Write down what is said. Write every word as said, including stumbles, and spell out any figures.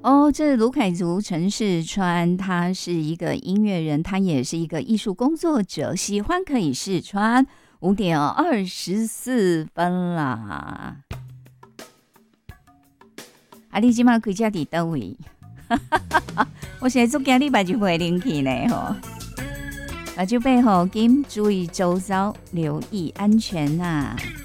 哦，这卢凯族陈世川，他是一个音乐人，他也是一个艺术工作者。喜欢可以试穿，五点二十四分啦。啊，你今晚开车伫倒位？我现在做今日目睭袂灵去呢吼，目睭背后紧注意周遭，留意安全呐、啊。